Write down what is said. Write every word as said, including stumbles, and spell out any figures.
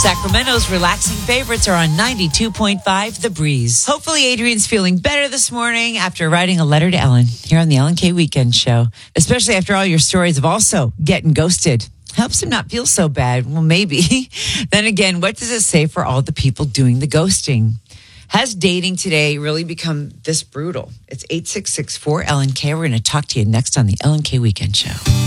Sacramento's relaxing favorites are on ninety-two point five The Breeze. Hopefully Adrian's feeling better this morning after writing a letter to Ellen here on the Ellen K Weekend Show, especially after all your stories of also getting ghosted. Helps him not feel so bad. Well, maybe. Then again, what does it say for all the people doing the ghosting? Has dating today really become this brutal? It's eight six six four Ellen K. We're going to talk to you next on the Ellen K Weekend Show.